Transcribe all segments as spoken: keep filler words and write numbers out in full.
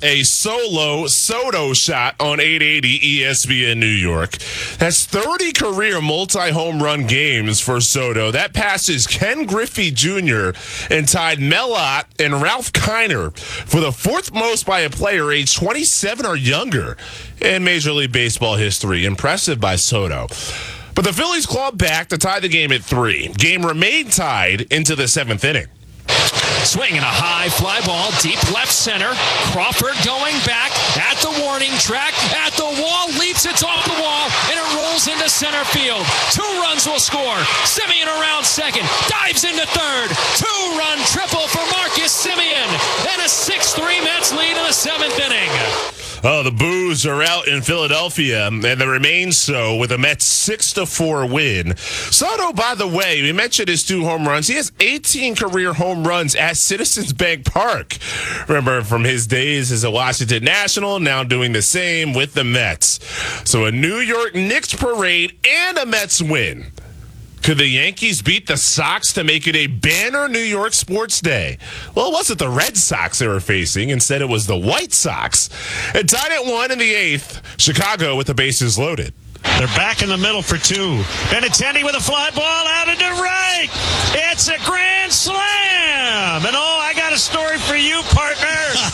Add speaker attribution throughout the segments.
Speaker 1: a solo Soto shot on eight eighty E S P N New York. That's thirty career multi-home run games for Soto. That passes Ken Griffey Junior and tied Mel Ott and Ralph Kiner for the fourth most by a player age twenty-seven or younger in Major League Baseball history. Impressive by Soto. But the Phillies clawed back to tie the game at three. Game remained tied into the seventh inning.
Speaker 2: Swinging a high fly ball, deep left center. Crawford going back at the warning track, at the wall, leaps, it's off the wall, and it rolls into center field. Two runs will score. Semien around second, dives into third. Two-run triple for Marcus Semien, and a six three Mets lead in the seventh inning.
Speaker 1: Oh, the boos are out in Philadelphia, and they remain so with a Mets six to four win. Soto, by the way, we mentioned his two home runs. He has eighteen career home runs at Citizens Bank Park. Remember from his days as a Washington National, now doing the same with the Mets. So a New York Knicks parade and a Mets win. Could the Yankees beat the Sox to make it a banner New York sports day? Well, it wasn't the Red Sox they were facing. Instead, it was the White Sox. And tied at one in the eighth, Chicago with the bases loaded.
Speaker 3: They're back in the middle for two. Benintendi with a fly ball out into right. It's a grand slam. And oh, I got a story for you, partner.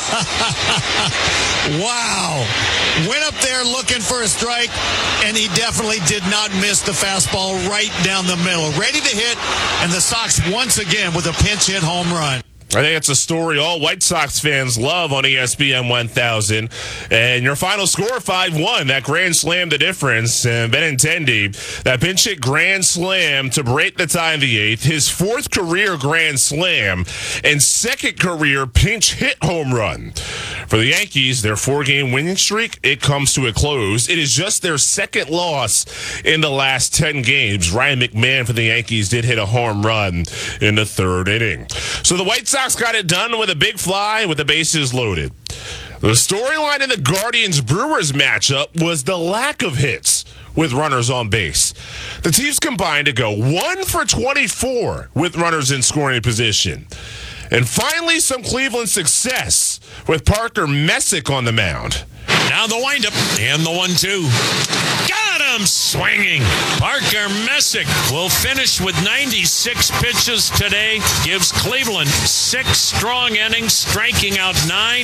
Speaker 4: Wow. Went up there looking for a strike, and he definitely did not miss the fastball right down the middle. Ready to hit, and the Sox once again with a pinch hit home run.
Speaker 1: I think it's a story all White Sox fans love on E S P N one thousand. And your final score, five one. That grand slam, the difference. And Benintendi, that pinch hit grand slam to break the tie in the eighth. His fourth career grand slam and second career pinch hit home run. For the Yankees, their four-game winning streak, it comes to a close. It is just their second loss in the last ten games. Ryan McMahon for the Yankees did hit a home run in the third inning. So the White Sox got it done with a big fly with the bases loaded. The storyline in the Guardians-Brewers matchup was the lack of hits with runners on base. The teams combined to go one for twenty-four with runners in scoring position. And finally, some Cleveland success with Parker Messick on the mound.
Speaker 3: Now the windup and the one two. Got him swinging. Parker Messick will finish with ninety-six pitches today. Gives Cleveland six strong innings, striking out nine.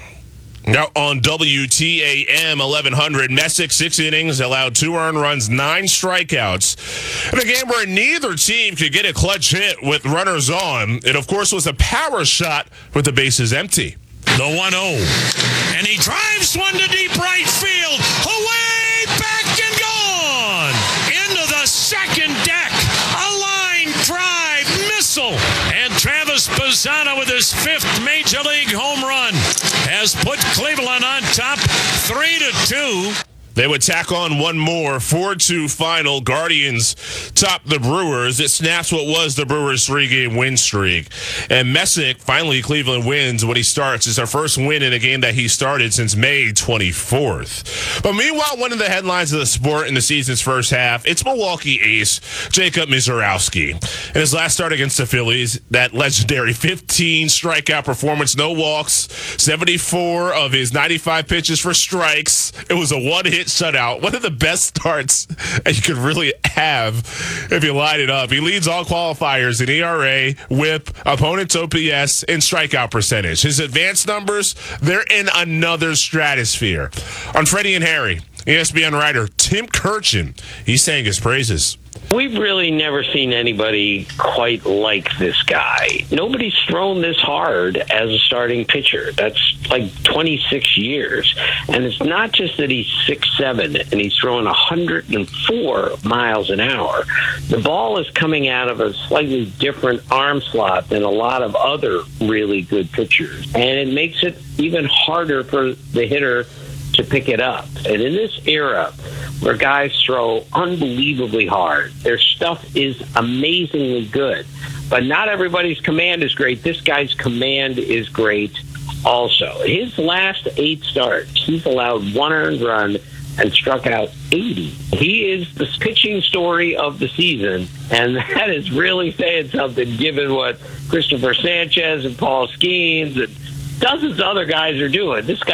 Speaker 1: Now on W T A M eleven hundred, Messick, six innings, allowed two earned runs, nine strikeouts. In a game where neither team could get a clutch hit with runners on, it of course was a power shot with the bases empty.
Speaker 3: The one oh. And he drives one to deep right field. Away, back and gone. Into the second deck. A line drive missile. And Travis Bazzana with his fifth Major League home run has put Cleveland on top three to two.
Speaker 1: They would tack on one more, four two final. Guardians top the Brewers. It snaps what was the Brewers' three-game win streak. And Messick, finally Cleveland wins when he starts. It's their first win in a game that he started since May twenty-fourth. But meanwhile, one of the headlines of the sport in the season's first half, it's Milwaukee ace Jacob Misiorowski. In his last start against the Phillies, that legendary fifteen strikeout performance, no walks, seventy-four of his ninety-five pitches for strikes. It was a one-hit shutout. One of the best starts you could really have if you line it up. He leads all qualifiers in E R A, whip, opponent's O P S, and strikeout percentage. His advanced numbers, they're in another stratosphere. On Freddie and Harry, E S P N writer Tim Kurkjian, he sang his praises.
Speaker 5: We've really never seen anybody quite like this guy. Nobody's thrown this hard as a starting pitcher. That's like twenty-six years. And it's not just that he's six seven and he's throwing one hundred four miles an hour. The ball is coming out of a slightly different arm slot than a lot of other really good pitchers. And it makes it even harder for the hitter to pick it up. And in this era where guys throw unbelievably hard, their stuff is amazingly good. But not everybody's command is great. This guy's command is great also. His last eight starts, he's allowed one earned run and struck out eighty. He is the pitching story of the season, and that is really saying something given what Christopher Sanchez and Paul Skeens and dozens of other guys are doing. This guy